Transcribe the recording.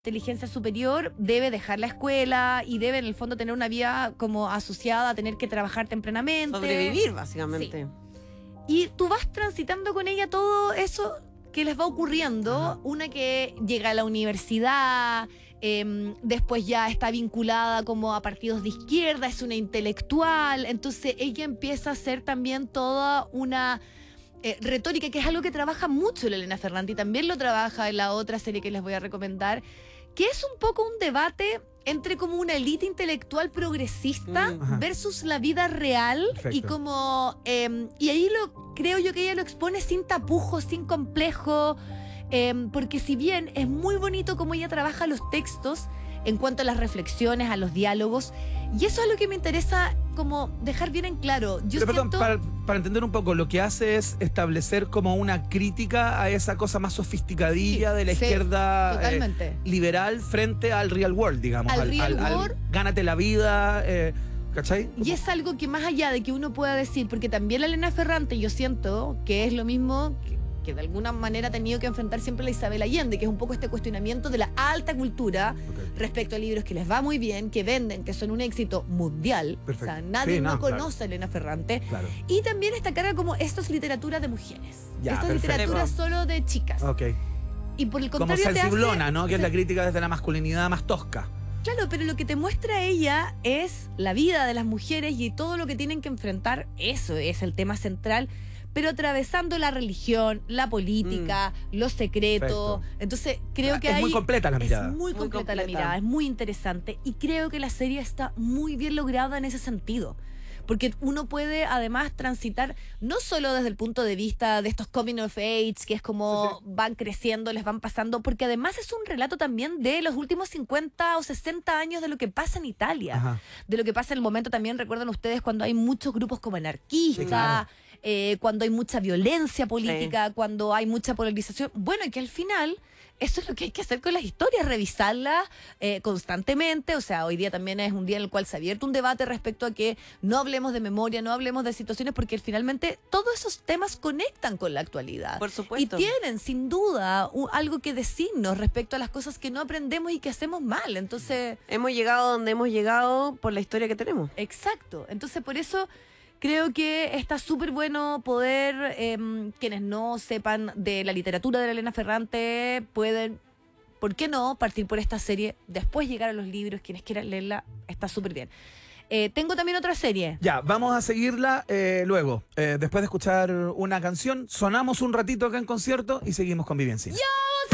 inteligencia superior debe dejar la escuela y debe en el fondo tener una vida como asociada a tener que trabajar tempranamente. Sobrevivir, básicamente. Sí. Y tú vas transitando con ella todo eso que les va ocurriendo. Ajá. Una que llega a la universidad, después ya está vinculada como a partidos de izquierda, es una intelectual. Entonces ella empieza a hacer también toda una retórica, que es algo que trabaja mucho la Elena Ferrante y también lo trabaja en la otra serie que les voy a recomendar, que es un poco un debate entre como una élite intelectual progresista Ajá. versus la vida real. Perfecto. Y como y ahí creo yo que ella lo expone sin tapujos, sin complejo, porque si bien es muy bonito cómo ella trabaja los textos en cuanto a las reflexiones, a los diálogos, y eso es lo que me interesa como dejar bien en claro. Yo Pero perdón, siento... para entender un poco, lo que hace es establecer como una crítica a esa cosa más sofisticadilla Sí, de la sí, izquierda totalmente. liberal frente al real world, digamos. Al real world. Gánate la vida, ¿cachai? Y es algo que más allá de que uno pueda decir, porque también la Elena Ferrante yo siento que es lo mismo que de alguna manera ha tenido que enfrentar siempre la Isabel Allende, que es un poco este cuestionamiento de la alta cultura respecto a libros que les va muy bien, que venden, que son un éxito mundial. Perfecto. O sea, nadie Sí, no no, conoce claro. a Elena Ferrante. Claro. Y también esta carga como esto es literatura de mujeres. Ya, Esto es perfecto. literatura solo de chicas. Ok. Y por el Como contrario te hace... Salsiblona, ¿no? Que es Sí. la crítica desde la masculinidad más tosca. Claro, pero lo que te muestra ella es la vida de las mujeres y todo lo que tienen que enfrentar. Eso es el tema central, pero atravesando la religión, la política, los secretos. Perfecto. Entonces creo que Es ahí muy completa la mirada. Es muy Muy completa la completa. mirada, es muy interesante y creo que la serie está muy bien lograda en ese sentido. Porque uno puede además transitar no solo desde el punto de vista de estos coming of age, que es como van creciendo, les van pasando, porque además es un relato también de los últimos 50 o 60 años de lo que pasa en Italia. Ajá. De lo que pasa en el momento también, recuerdan ustedes, cuando hay muchos grupos como anarquistas, Sí, claro. cuando hay mucha violencia política, cuando hay mucha polarización. Bueno, y que al final... Eso es lo que hay que hacer con las historias, revisarlas constantemente. O sea, hoy día también es un día en el cual se ha abierto un debate respecto a que no hablemos de memoria, no hablemos de situaciones, porque finalmente todos esos temas conectan con la actualidad. Por supuesto. Y tienen, sin duda, algo que decirnos respecto a las cosas que no aprendemos y que hacemos mal. Entonces... Hemos llegado donde hemos llegado por la historia que tenemos. Exacto. Entonces, por eso creo que está súper bueno poder, quienes no sepan de la literatura de la Elena Ferrante, pueden, ¿por qué no?, partir por esta serie, después llegar a los libros, quienes quieran leerla, está súper bien. Tengo también otra serie. Ya, vamos a seguirla luego. Después de escuchar una canción, sonamos un ratito acá en concierto y seguimos con Vivencia. ¡Yo!